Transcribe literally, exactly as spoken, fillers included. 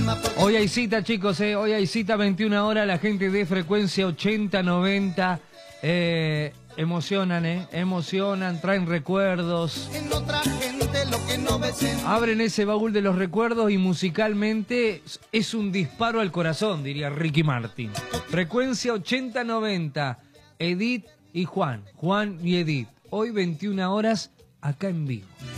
Hoy hay cita, chicos, eh. Hoy hay cita, veintiuna horas, la gente de frecuencia ochenta noventa. Eh, emocionan, eh. Emocionan, traen recuerdos. Abren ese baúl de los recuerdos y musicalmente es un disparo al corazón, diría Ricky Martin. Frecuencia ochenta noventa. Edith y Juan. Juan y Edith. Hoy veintiuna horas, acá en vivo.